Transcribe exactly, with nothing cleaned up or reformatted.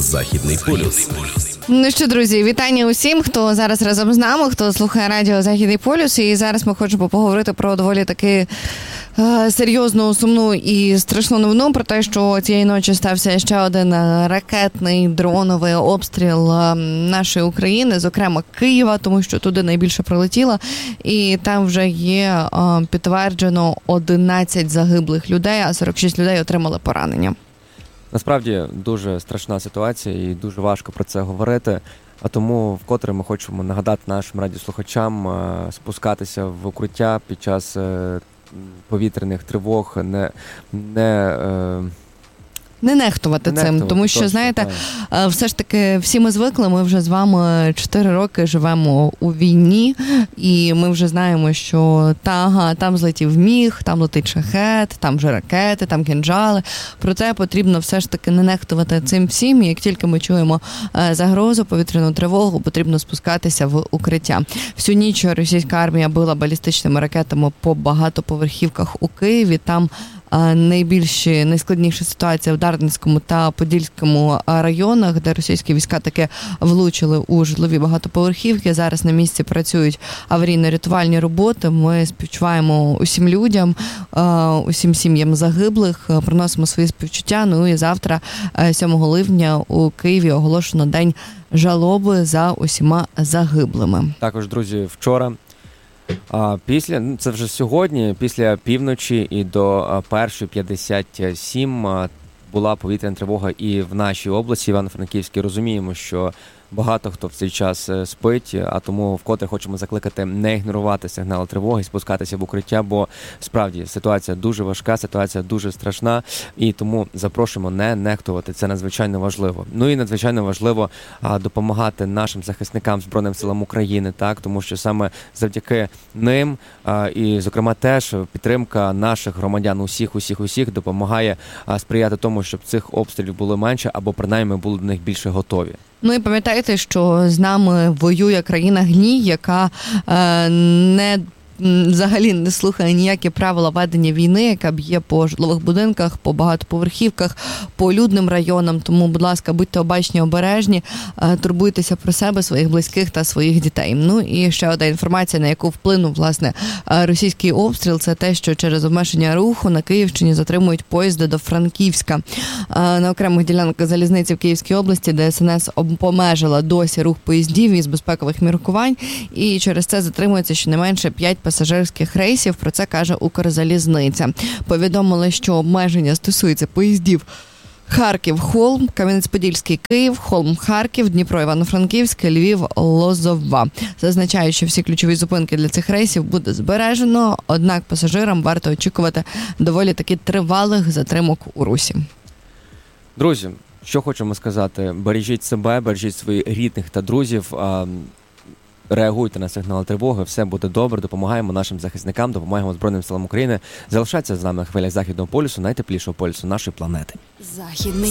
Західний полюс. Ну що, друзі, вітання усім, хто зараз разом з нами, хто слухає радіо «Західний полюс». І зараз ми хочемо поговорити про доволі таки е, серйозну, сумну і страшну новину про те, що цієї ночі стався ще один ракетний дроновий обстріл нашої України, зокрема Києва, тому що туди найбільше прилетіло. І там вже є е, підтверджено одинадцять загиблих людей, а сорок шість людей отримали поранення. Насправді дуже страшна ситуація і дуже важко про це говорити, а тому вкотре ми хочемо нагадати нашим радіослухачам спускатися в укриття під час повітряних тривог, не... не Не нехтувати не цим, нехтувати, тому що, точно, знаєте, так. все ж таки всі ми звикли, ми вже з вами чотири роки живемо у війні, і ми вже знаємо, що та, ага, там злетів міг, там летить шахет, там же ракети, там кінжали. Проте потрібно все ж таки не нехтувати цим всім, і як тільки ми чуємо загрозу, повітряну тривогу, потрібно спускатися в укриття. Всю ніч російська армія била балістичними ракетами по багатоповерхівках у Києві, там найбільші, найскладніша ситуація в Дарницькому та Подільському районах, де російські війська таки влучили у житлові багатоповерхівки. Зараз на місці працюють аварійно-рятувальні роботи. Ми співчуваємо усім людям, усім сім'ям загиблих, приносимо свої співчуття. Ну і завтра, сьомого липня, у Києві оголошено день жалоби за усіма загиблими. Також, друзі, вчора А після, ну це вже сьогодні, після півночі і до першої п'ятдесят сім була повітряна тривога і в нашій області, Івано-Франківській. Розуміємо, що багато хто в цей час спить, а тому вкотре хочемо закликати не ігнорувати сигнали тривоги, спускатися в укриття, бо справді ситуація дуже важка, ситуація дуже страшна, і тому запрошуємо не нехтувати, це надзвичайно важливо. Ну і надзвичайно важливо а, допомагати нашим захисникам, Збройним силам України, так, тому що саме завдяки ним а, і, зокрема, теж підтримка наших громадян, усіх, усіх, усіх допомагає а, сприяти тому, щоб цих обстрілів було менше, або принаймні були до них більше готові. Ну і пам'ятайте, що з нами воює країна гній, яка е, не взагалі не слухає ніякі правила ведення війни, яка б'є по житлових будинках, по багатоповерхівках, по людним районам. Тому, будь ласка, будьте обачні, обережні, турбуйтеся про себе, своїх близьких та своїх дітей. Ну і ще одна інформація, на яку вплинув, власне, російський обстріл, це те, що через обмеження руху на Київщині затримують поїзди до Франківська. На окремих ділянках залізниці в Київській області ДСНС обмежила досі рух поїздів із безпекових міркувань, і через це затримується щонайменше п'ять пасажирських рейсів, про це каже Укрзалізниця. Повідомили, що обмеження стосується поїздів Харків-Холм, Кам'янець-Подільський, Київ, Холм-Харків, Дніпро-Івано-Франківськ, Львів-Лозова. Зазначають, що всі ключові зупинки для цих рейсів буде збережено, однак пасажирам варто очікувати доволі таки тривалих затримок у русі. Друзі, що хочемо сказати? Бережіть себе, бережіть своїх рідних та друзів. Реагуйте на сигнали тривоги, все буде добре, допомагаємо нашим захисникам, допомагаємо Збройним силам України. Залишайтеся з нами на хвилях Західного полюсу, найтеплішого полюсу нашої планети. Західний